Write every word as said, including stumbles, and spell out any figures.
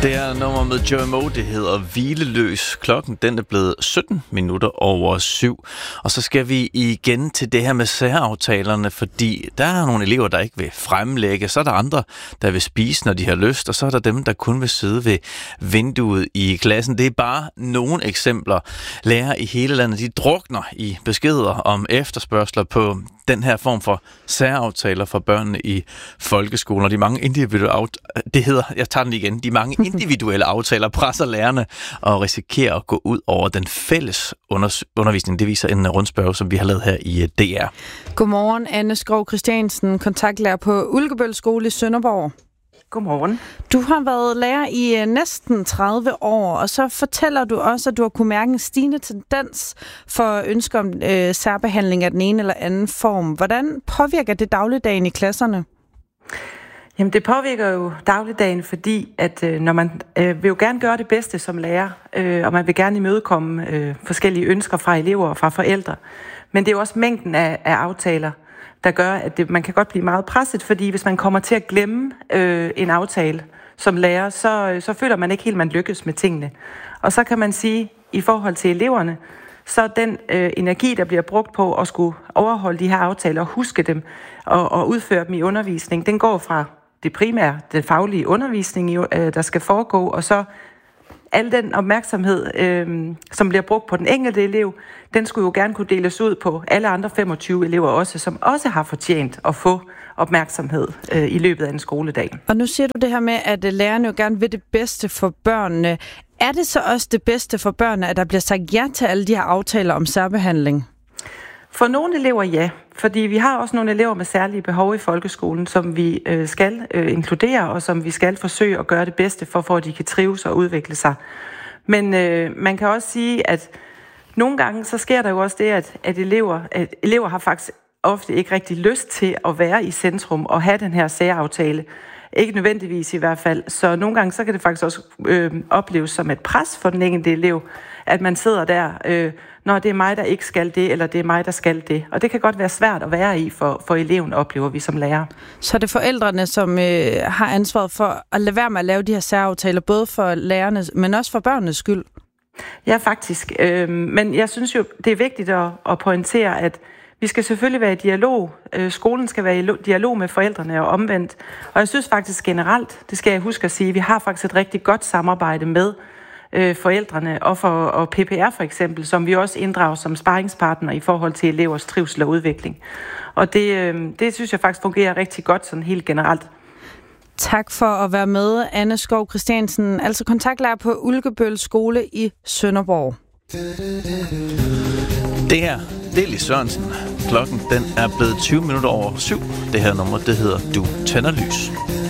Det er nummer med Joey Moe, det hedder Hvileløs. Klokken den er blevet sytten minutter over syv. Og så skal vi igen til det her med særaftalerne, fordi der er nogle elever, der ikke vil fremlægge. Så er der andre, der vil spise, når de har lyst. Og så er der dem, der kun vil sidde ved vinduet i klassen. Det er bare nogle eksempler. Lærere i hele landet, de drukner i beskeder om efterspørgsler på den her form for særaftaler for børnene i folkeskolen. Og de mange individuelle aftaler, det hedder, jeg tager den igen, de mange individuelle aftaler presser lærerne og risikerer at gå ud over den fælles undervisning. Det viser en rundspørge, som vi har lavet her i D R. Godmorgen, Anne Skov Christiansen, kontaktlærer på Ulkebøl Skole i Sønderborg. Godmorgen. Du har været lærer i næsten tredive år, og så fortæller du også, at du har kunnet mærke en stigende tendens for ønsker om øh, særbehandling af den ene eller anden form. Hvordan påvirker det dagligdagen i klasserne? Jamen det påvirker jo dagligdagen, fordi at øh, når man øh, vil jo gerne gøre det bedste som lærer, øh, og man vil gerne imødekomme øh, forskellige ønsker fra elever og fra forældre. Men det er jo også mængden af, af aftaler, der gør, at det, man kan godt blive meget presset, fordi hvis man kommer til at glemme øh, en aftale som lærer, så, øh, så føler man ikke helt, man lykkes med tingene. Og så kan man sige, i forhold til eleverne, så den øh, energi, der bliver brugt på at skulle overholde de her aftaler og huske dem og, og udføre dem i undervisning, den går fra det primære, den faglige undervisning, øh, der skal foregå, og så al den opmærksomhed, øh, som bliver brugt på den enkelte elev, den skulle jo gerne kunne deles ud på alle andre femogtyve elever også, som også har fortjent at få opmærksomhed øh, i løbet af en skoledag. Og nu siger du det her med, at lærerne jo gerne vil det bedste for børnene. Er det så også det bedste for børnene, at der bliver sagt ja til alle de her aftaler om særbehandling? For nogle elever ja, fordi vi har også nogle elever med særlige behov i folkeskolen, som vi øh, skal øh, inkludere, og som vi skal forsøge at gøre det bedste for, for at de kan trives og udvikle sig. Men øh, man kan også sige, at nogle gange så sker der jo også det, at, at, elever, at elever har faktisk ofte ikke rigtig lyst til at være i centrum og have den her særaftale. Ikke nødvendigvis i hvert fald. Så nogle gange så kan det faktisk også øh, opleves som et pres for den enkelte elev, at man sidder der, øh, når det er mig, der ikke skal det, eller det er mig, der skal det. Og det kan godt være svært at være i for, for eleven, oplever vi som lærer. Så er det forældrene, som øh, har ansvaret for at lade være med at lave de her særaftaler, både for lærerne, men også for børnenes skyld? Ja, faktisk. Øh, men jeg synes jo, det er vigtigt at, at pointere, at vi skal selvfølgelig være i dialog. Skolen skal være i dialog med forældrene og omvendt. Og jeg synes faktisk generelt, det skal jeg huske at sige, vi har faktisk et rigtig godt samarbejde med øh, forældrene og, for, og P P R for eksempel, som vi også inddrager som sparringspartner i forhold til elevers trivsel og udvikling. Og det, øh, det synes jeg faktisk fungerer rigtig godt sådan helt generelt. Tak for at være med, Anne Skov Christiansen, altså kontaktlærer på Ulkebøl Skole i Sønderborg. Det her, det er Lis Sørensen. Klokken den er blevet tyve minutter over syv. Det her nummer, det hedder Du tænder lys.